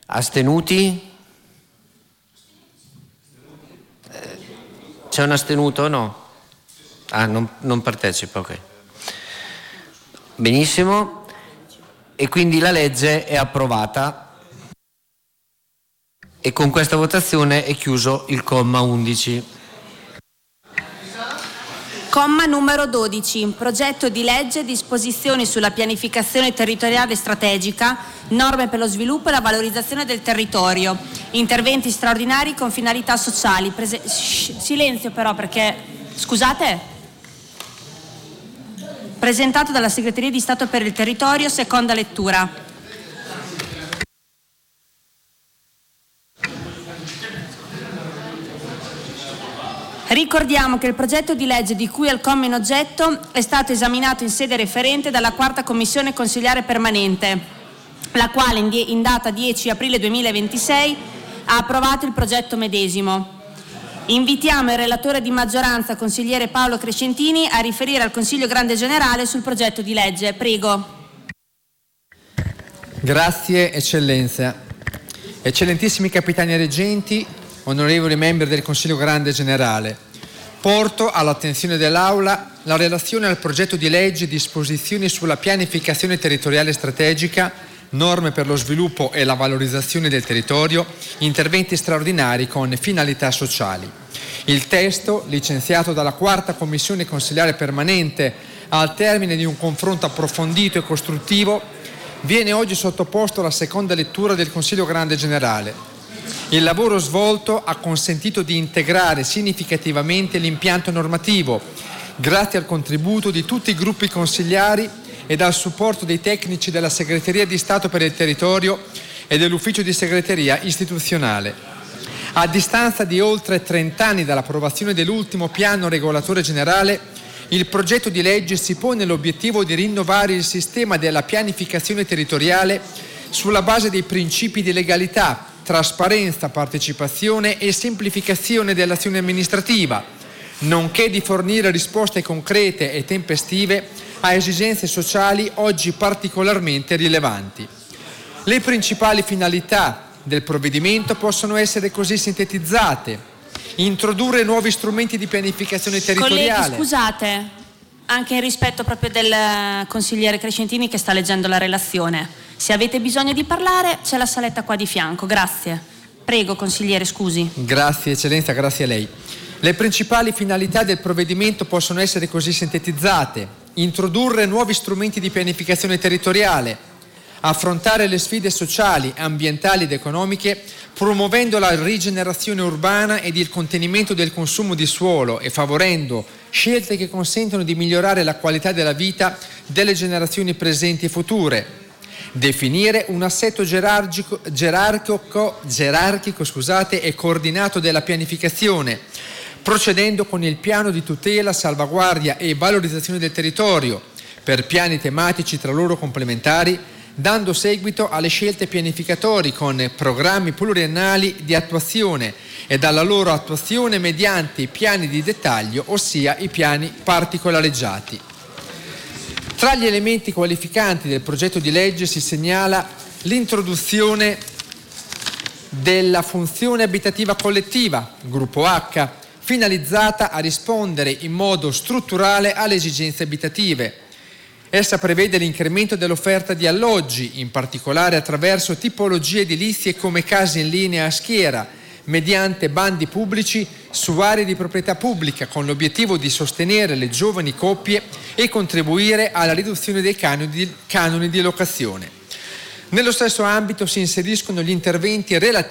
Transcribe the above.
Astenuti? C'è un astenuto o no? Ah, non partecipa, ok. Benissimo. E quindi la legge è approvata. E con questa votazione è chiuso il comma 11. Comma numero 12. Progetto di legge, disposizioni sulla pianificazione territoriale strategica, norme per lo sviluppo e la valorizzazione del territorio, interventi straordinari con finalità sociali. Silenzio però perché, scusate, presentato dalla Segreteria di Stato per il Territorio, seconda lettura. Ricordiamo che il progetto di legge di cui al comma in oggetto è stato esaminato in sede referente dalla quarta commissione consiliare permanente, la quale in data 10 aprile 2026 ha approvato il progetto medesimo. Invitiamo il relatore di maggioranza, consigliere Paolo Crescentini, a riferire al Consiglio Grande Generale sul progetto di legge. Prego. Grazie, Eccellenza. Eccellentissimi capitani reggenti, onorevoli membri del Consiglio Grande Generale, porto all'attenzione dell'Aula la relazione al progetto di legge disposizioni sulla pianificazione territoriale strategica, norme per lo sviluppo e la valorizzazione del territorio, interventi straordinari con finalità sociali. Il testo, licenziato dalla quarta commissione consiliare permanente al termine di un confronto approfondito e costruttivo, viene oggi sottoposto alla seconda lettura del Consiglio Grande Generale. Il lavoro svolto ha consentito di integrare significativamente l'impianto normativo, grazie al contributo di tutti i gruppi consigliari e al supporto dei tecnici della Segreteria di Stato per il Territorio e dell'Ufficio di Segreteria Istituzionale. A distanza di oltre 30 anni dall'approvazione dell'ultimo piano regolatore generale, il progetto di legge si pone l'obiettivo di rinnovare il sistema della pianificazione territoriale sulla base dei principi di legalità, trasparenza, partecipazione e semplificazione dell'azione amministrativa, nonché di fornire risposte concrete e tempestive a esigenze sociali oggi particolarmente rilevanti. Le principali finalità del provvedimento possono essere così sintetizzate: introdurre nuovi strumenti di pianificazione territoriale. Colleghi, scusate, anche in rispetto proprio del consigliere Crescentini che sta leggendo la relazione. Se avete bisogno di parlare, c'è la saletta qua di fianco. Grazie. Prego, consigliere, scusi. Grazie, Eccellenza, grazie a lei. Le principali finalità del provvedimento possono essere così sintetizzate: introdurre nuovi strumenti di pianificazione territoriale, affrontare le sfide sociali, ambientali ed economiche, promuovendo la rigenerazione urbana ed il contenimento del consumo di suolo e favorendo scelte che consentono di migliorare la qualità della vita delle generazioni presenti e future. Definire un assetto gerarchico e coordinato della pianificazione, procedendo con il piano di tutela, salvaguardia e valorizzazione del territorio per piani tematici tra loro complementari, dando seguito alle scelte pianificatori con programmi pluriennali di attuazione e dalla loro attuazione mediante i piani di dettaglio, ossia i piani particolareggiati. Tra gli elementi qualificanti del progetto di legge si segnala l'introduzione della funzione abitativa collettiva, gruppo H, finalizzata a rispondere in modo strutturale alle esigenze abitative. Essa prevede l'incremento dell'offerta di alloggi, in particolare attraverso tipologie edilizie come case in linea a schiera, mediante bandi pubblici su aree di proprietà pubblica, con l'obiettivo di sostenere le giovani coppie e contribuire alla riduzione dei canoni di locazione. Nello stesso ambito si inseriscono gli interventi relativi